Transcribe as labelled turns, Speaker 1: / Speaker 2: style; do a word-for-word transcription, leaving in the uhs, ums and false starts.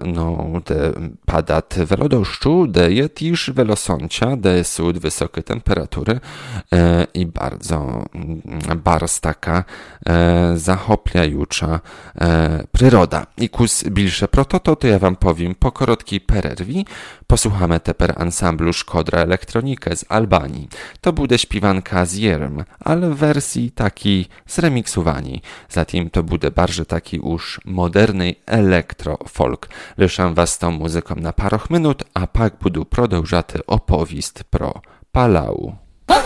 Speaker 1: no, de padat velo deszczu, deje też velo słońca, deje sud wysokie temperatury e, i bardzo, bardzo taka e, zachopliajucza e, przyroda. I kus bilsze pro to, to ja wam powiem po korotkiej pererwi. Posłuchamy teper ansamblu Szkodra Elektronikę z Albanii. To bude śpiewanka z Jerm, ale w wersji takiej zremiksowani. Zatem to bude bardziej taki już modernej elektrofolk. Lyszam was tą muzyką na paroch minut, a pak budu prodążaty opowieść pro Palau.